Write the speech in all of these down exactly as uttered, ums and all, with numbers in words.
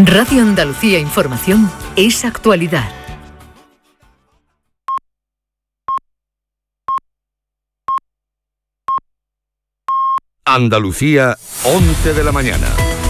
Radio Andalucía Información es actualidad. Andalucía, once de la mañana.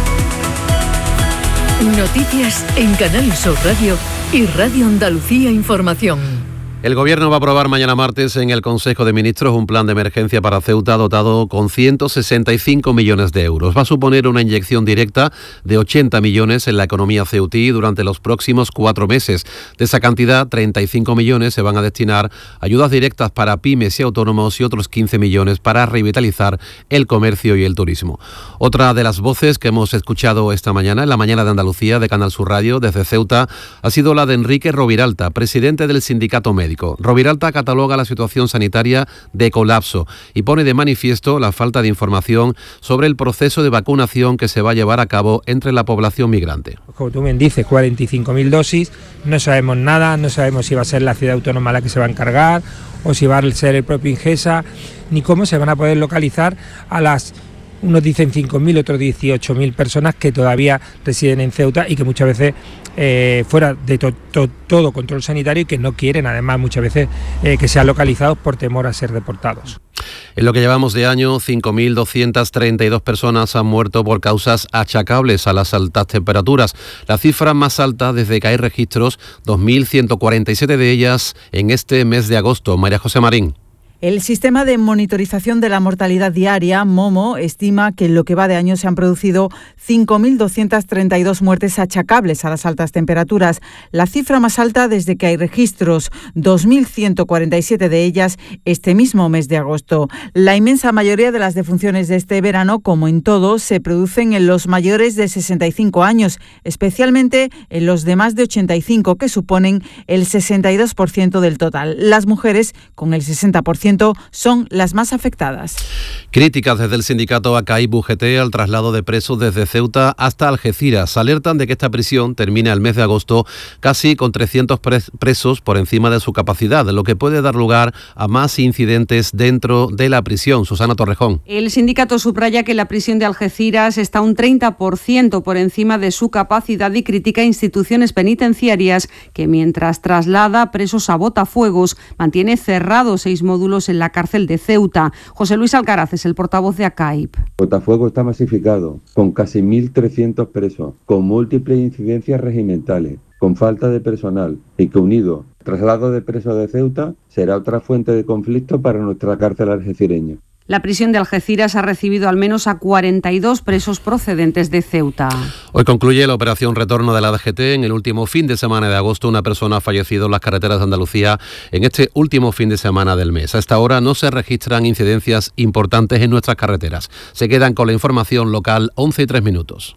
Noticias en Canal Sur Radio y Radio Andalucía Información. El Gobierno va a aprobar mañana martes en el Consejo de Ministros un plan de emergencia para Ceuta dotado con ciento sesenta y cinco millones de euros. Va a suponer una inyección directa de ochenta millones en la economía ceutí durante los próximos cuatro meses. De esa cantidad, treinta y cinco millones se van a destinar a ayudas directas para pymes y autónomos y otros quince millones para revitalizar el comercio y el turismo. Otra de las voces que hemos escuchado esta mañana, en la mañana de Andalucía de Canal Sur Radio, desde Ceuta, ha sido la de Enrique Roviralta, presidente del Sindicato Médico. Roviralta cataloga la situación sanitaria de colapso y pone de manifiesto la falta de información sobre el proceso de vacunación que se va a llevar a cabo entre la población migrante. Como tú bien dices, cuarenta y cinco mil dosis, no sabemos nada, no sabemos si va a ser la ciudad autónoma la que se va a encargar o si va a ser el propio Ingesa, ni cómo se van a poder localizar a las... Unos dicen cinco mil, otros dieciocho mil personas que todavía residen en Ceuta y que muchas veces eh, fuera de to, to, todo control sanitario y que no quieren además muchas veces eh, que sean localizados por temor a ser deportados. En lo que llevamos de año, cinco mil doscientas treinta y dos personas han muerto por causas achacables a las altas temperaturas. La cifra más alta desde que hay registros, dos mil ciento cuarenta y siete de ellas en este mes de agosto. María José Marín. El Sistema de Monitorización de la Mortalidad Diaria, MOMO, estima que en lo que va de año se han producido cinco mil doscientas treinta y dos muertes achacables a las altas temperaturas, la cifra más alta desde que hay registros, dos mil ciento cuarenta y siete de ellas este mismo mes de agosto. La inmensa mayoría de las defunciones de este verano, como en todo, se producen en los mayores de sesenta y cinco años, especialmente en los de más de ochenta y cinco, que suponen el sesenta y dos por ciento del total. Las mujeres, con el sesenta por ciento, son las más afectadas. Críticas desde el sindicato A C A I B U G T al traslado de presos desde Ceuta hasta Algeciras. Alertan de que esta prisión termine el mes de agosto casi con trescientos presos por encima de su capacidad, lo que puede dar lugar a más incidentes dentro de la prisión. Susana Torrejón. El sindicato subraya que la prisión de Algeciras está un treinta por ciento por encima de su capacidad y critica instituciones penitenciarias que, mientras traslada presos a botafuegos, mantiene cerrados seis módulos en la cárcel de Ceuta. José Luis Alcaraz es el portavoz de A C A I B. Botafuego está masificado, con casi mil trescientos presos, con múltiples incidencias regimentales, con falta de personal y que unido al traslado de presos de Ceuta será otra fuente de conflicto para nuestra cárcel algecireña. La prisión de Algeciras ha recibido al menos a cuarenta y dos presos procedentes de Ceuta. Hoy concluye la operación Retorno de la D G T. En el último fin de semana de agosto, una persona ha fallecido en las carreteras de Andalucía en este último fin de semana del mes. A esta hora no se registran incidencias importantes en nuestras carreteras. Se quedan con la información local, once y tres minutos.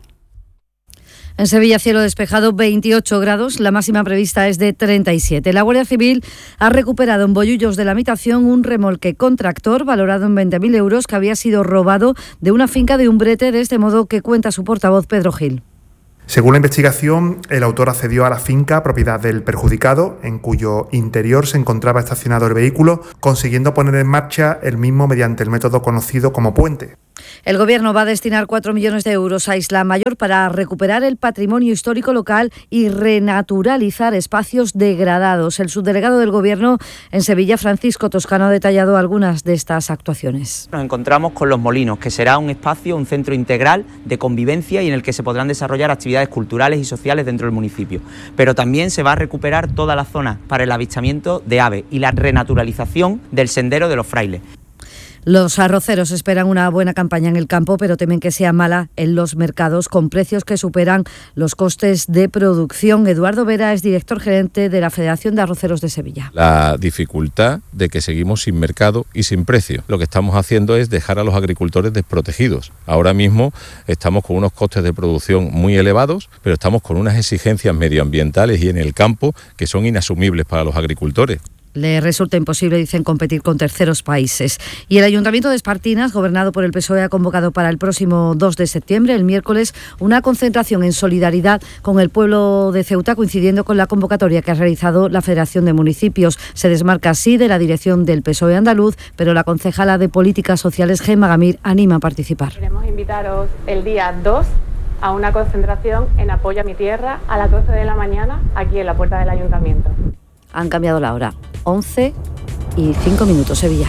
En Sevilla, cielo despejado, veintiocho grados, la máxima prevista es de treinta y siete. La Guardia Civil ha recuperado en Bollullos de la Habitación un remolque con tractor valorado en veinte mil euros que había sido robado de una finca de Umbrete, de este modo que cuenta su portavoz Pedro Gil. Según la investigación, el autor accedió a la finca propiedad del perjudicado, en cuyo interior se encontraba estacionado el vehículo, consiguiendo poner en marcha el mismo mediante el método conocido como puente. El Gobierno va a destinar cuatro millones de euros a Isla Mayor para recuperar el patrimonio histórico local y renaturalizar espacios degradados. El subdelegado del Gobierno en Sevilla, Francisco Toscano, ha detallado algunas de estas actuaciones. Nos encontramos con Los Molinos, que será un espacio, un centro integral de convivencia y en el que se podrán desarrollar actividades culturales y sociales dentro del municipio. Pero también se va a recuperar toda la zona para el avistamiento de aves y la renaturalización del sendero de los Frailes. Los arroceros esperan una buena campaña en el campo, pero temen que sea mala en los mercados, con precios que superan los costes de producción. Eduardo Vera es director gerente de la Federación de Arroceros de Sevilla. La dificultad de que seguimos sin mercado y sin precio. Lo que estamos haciendo es dejar a los agricultores desprotegidos. Ahora mismo estamos con unos costes de producción muy elevados, pero estamos con unas exigencias medioambientales y en el campo que son inasumibles para los agricultores. Le resulta imposible, dicen, competir con terceros países. Y el Ayuntamiento de Espartinas, gobernado por el P S O E, ha convocado para el próximo dos de septiembre, el miércoles, una concentración en solidaridad con el pueblo de Ceuta, coincidiendo con la convocatoria que ha realizado la Federación de Municipios. Se desmarca así de la dirección del P S O E andaluz, pero la concejala de Políticas Sociales, Gemma Gamir, anima a participar. Queremos invitaros el día dos a una concentración en apoyo a mi tierra a las doce de la mañana aquí en la puerta del Ayuntamiento. Han cambiado la hora, once y cinco minutos, Sevilla.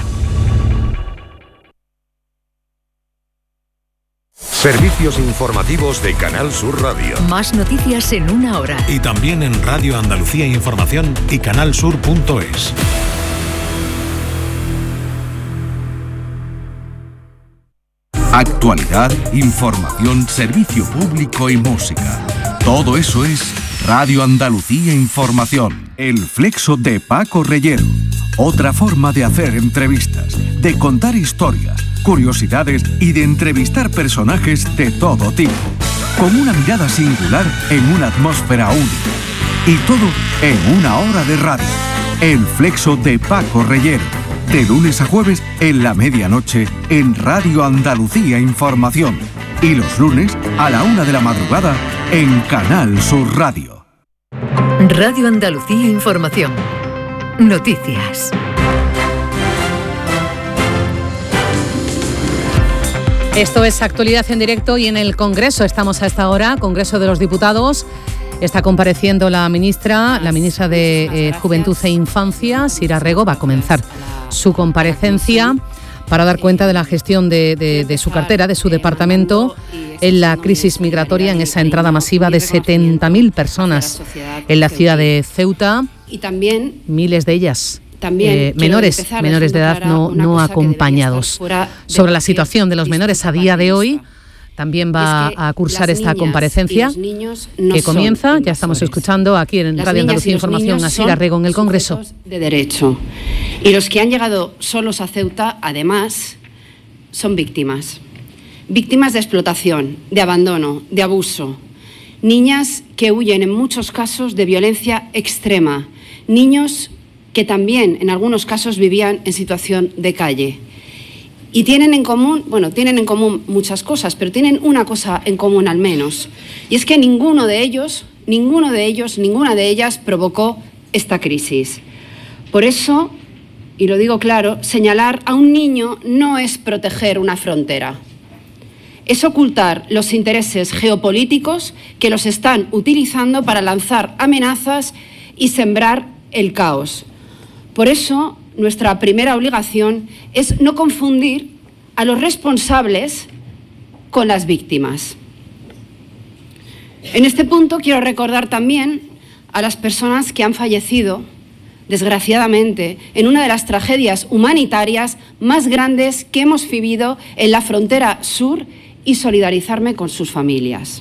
Servicios informativos de Canal Sur Radio. Más noticias en una hora. Y también en Radio Andalucía Información y canalsur punto es. Actualidad, información, servicio público y música. Todo eso es Radio Andalucía Información. El Flexo de Paco Reyero. Otra forma de hacer entrevistas, de contar historias, curiosidades y de entrevistar personajes de todo tipo. Con una mirada singular en una atmósfera única. Y todo en una hora de radio. El Flexo de Paco Reyero. De lunes a jueves en la medianoche en Radio Andalucía Información. Y los lunes a la una de la madrugada en Canal Sur Radio. Radio Andalucía Información. Noticias. Esto es Actualidad en Directo y en el Congreso. Estamos a esta hora, Congreso de los Diputados. Está compareciendo la ministra, la ministra de eh, Juventud e Infancia, Sira Rego. Va a comenzar su comparecencia para dar cuenta de la gestión de, de, de su cartera, de su departamento, en la crisis migratoria, en esa entrada masiva de setenta mil personas en la ciudad de Ceuta. Y también miles de ellas También eh, menores, menores de edad no, no acompañados. Sobre la situación de los menores a día de hoy, también va a cursar esta comparecencia que comienza, ya estamos escuchando aquí en Radio Andalucía Información a Sira Rego en el Congreso. De derecho. Y los que han llegado solos a Ceuta, además, son víctimas. Víctimas de explotación, de abandono, de abuso. Niñas que huyen en muchos casos de violencia extrema. Niños que también en algunos casos vivían en situación de calle. Y tienen en común, bueno, tienen en común muchas cosas, pero tienen una cosa en común al menos. Y es que ninguno de ellos, ninguno de ellos, ninguna de ellas provocó esta crisis. Por eso, y lo digo claro, señalar a un niño no es proteger una frontera. Es ocultar los intereses geopolíticos que los están utilizando para lanzar amenazas y sembrar el caos. Por eso, nuestra primera obligación es no confundir a los responsables con las víctimas. En este punto quiero recordar también a las personas que han fallecido, desgraciadamente, en una de las tragedias humanitarias más grandes que hemos vivido en la frontera sur y solidarizarme con sus familias.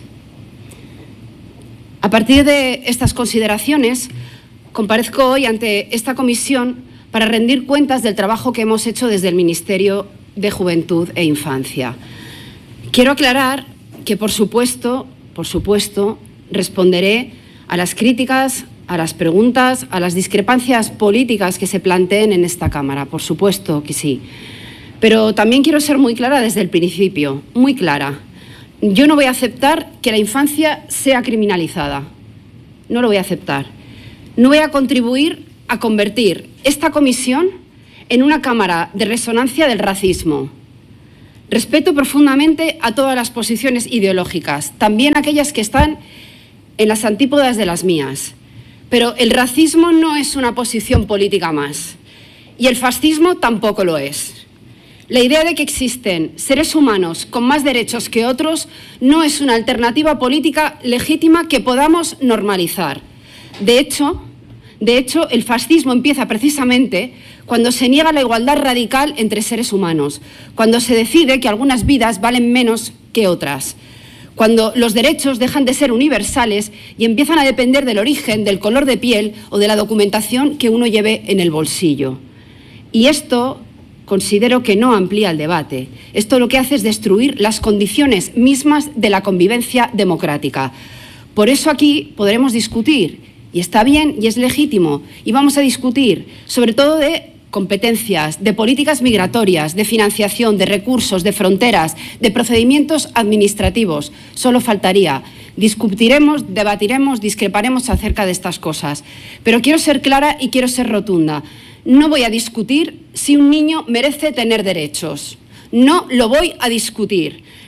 A partir de estas consideraciones, comparezco hoy ante esta comisión para rendir cuentas del trabajo que hemos hecho desde el Ministerio de Juventud e Infancia. Quiero aclarar que, por supuesto, por supuesto, responderé a las críticas, a las preguntas, a las discrepancias políticas que se planteen en esta Cámara, por supuesto que sí. Pero también quiero ser muy clara desde el principio, muy clara. Yo no voy a aceptar que la infancia sea criminalizada. No lo voy a aceptar. No voy a contribuir a convertir esta comisión en una cámara de resonancia del racismo. Respeto profundamente a todas las posiciones ideológicas, también aquellas que están en las antípodas de las mías. Pero el racismo no es una posición política más, y el fascismo tampoco lo es. La idea de que existen seres humanos con más derechos que otros no es una alternativa política legítima que podamos normalizar. De hecho, De hecho, el fascismo empieza precisamente cuando se niega la igualdad radical entre seres humanos, cuando se decide que algunas vidas valen menos que otras, cuando los derechos dejan de ser universales y empiezan a depender del origen, del color de piel o de la documentación que uno lleve en el bolsillo. Y esto considero que no amplía el debate. Esto lo que hace es destruir las condiciones mismas de la convivencia democrática. Por eso aquí podremos discutir. Y está bien y es legítimo. Y vamos a discutir sobre todo de competencias, de políticas migratorias, de financiación, de recursos, de fronteras, de procedimientos administrativos. Solo faltaría. Discutiremos, debatiremos, discreparemos acerca de estas cosas. Pero quiero ser clara y quiero ser rotunda. No voy a discutir si un niño merece tener derechos. No lo voy a discutir.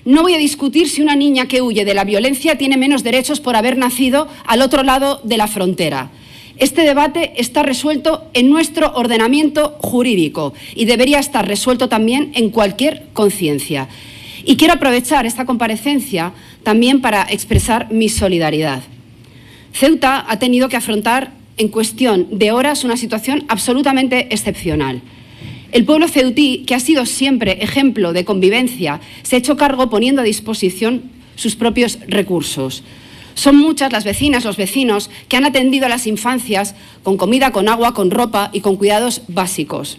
No voy a discutir si una niña que huye de la violencia tiene menos derechos por haber nacido al otro lado de la frontera. Este debate está resuelto en nuestro ordenamiento jurídico y debería estar resuelto también en cualquier conciencia. Y quiero aprovechar esta comparecencia también para expresar mi solidaridad. Ceuta ha tenido que afrontar en cuestión de horas una situación absolutamente excepcional. El pueblo ceutí, que ha sido siempre ejemplo de convivencia, se ha hecho cargo poniendo a disposición sus propios recursos. Son muchas las vecinas, los vecinos, que han atendido a las infancias con comida, con agua, con ropa y con cuidados básicos.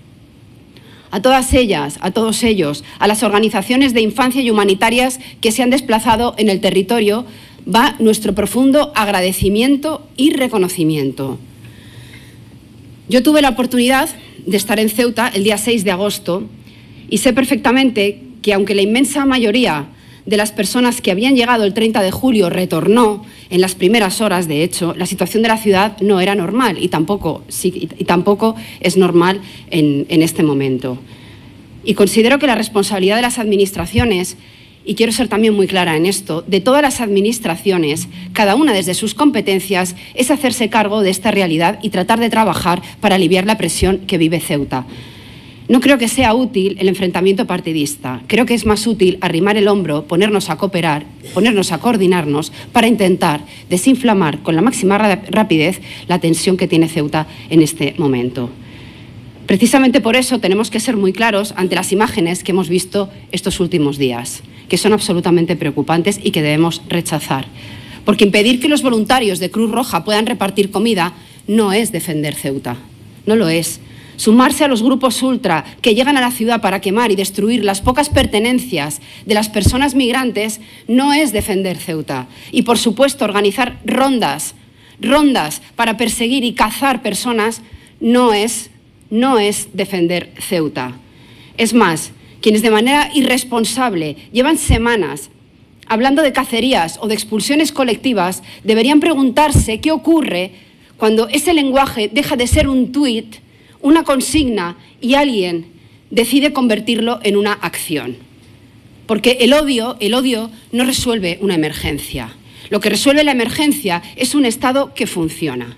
A todas ellas, a todos ellos, a las organizaciones de infancia y humanitarias que se han desplazado en el territorio, va nuestro profundo agradecimiento y reconocimiento. Yo tuve la oportunidad de estar en Ceuta el día seis de agosto y sé perfectamente que, aunque la inmensa mayoría de las personas que habían llegado el treinta de julio retornó en las primeras horas, de hecho, la situación de la ciudad no era normal y tampoco, sí, y tampoco es normal en, en este momento. Y considero que la responsabilidad de las administraciones, y quiero ser también muy clara en esto, de todas las administraciones, cada una desde sus competencias, es hacerse cargo de esta realidad y tratar de trabajar para aliviar la presión que vive Ceuta. No creo que sea útil el enfrentamiento partidista. Creo que es más útil arrimar el hombro, ponernos a cooperar, ponernos a coordinarnos para intentar desinflamar con la máxima rapidez la tensión que tiene Ceuta en este momento. Precisamente por eso tenemos que ser muy claros ante las imágenes que hemos visto estos últimos días, que son absolutamente preocupantes y que debemos rechazar. Porque impedir que los voluntarios de Cruz Roja puedan repartir comida no es defender Ceuta, no lo es. Sumarse a los grupos ultra que llegan a la ciudad para quemar y destruir las pocas pertenencias de las personas migrantes no es defender Ceuta. Y, por supuesto, organizar rondas, rondas para perseguir y cazar personas no es, no es defender Ceuta. Es más, quienes de manera irresponsable llevan semanas hablando de cacerías o de expulsiones colectivas deberían preguntarse qué ocurre cuando ese lenguaje deja de ser un tuit, una consigna y alguien decide convertirlo en una acción. Porque el odio, el odio no resuelve una emergencia. Lo que resuelve la emergencia es un Estado que funciona.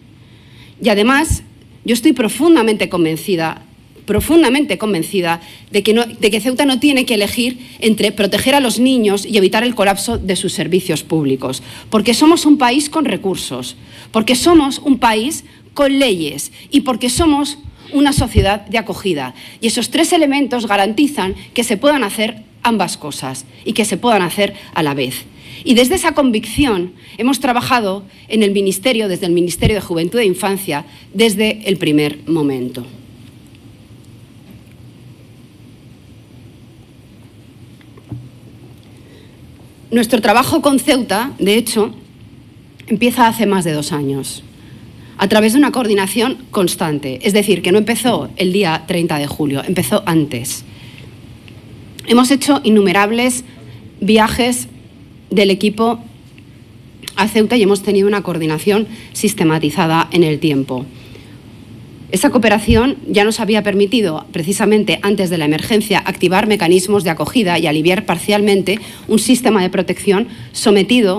Y además, yo estoy profundamente convencida, profundamente convencida de que, no, de que Ceuta no tiene que elegir entre proteger a los niños y evitar el colapso de sus servicios públicos. Porque somos un país con recursos, porque somos un país con leyes y porque somos una sociedad de acogida. Y esos tres elementos garantizan que se puedan hacer ambas cosas y que se puedan hacer a la vez. Y desde esa convicción hemos trabajado en el Ministerio, desde el Ministerio de Juventud e Infancia, desde el primer momento. Nuestro trabajo con Ceuta, de hecho, empieza hace más de dos años. A través de una coordinación constante, es decir, que no empezó el día treinta de julio, empezó antes. Hemos hecho innumerables viajes del equipo a Ceuta y hemos tenido una coordinación sistematizada en el tiempo. Esa cooperación ya nos había permitido, precisamente antes de la emergencia, activar mecanismos de acogida y aliviar parcialmente un sistema de protección sometido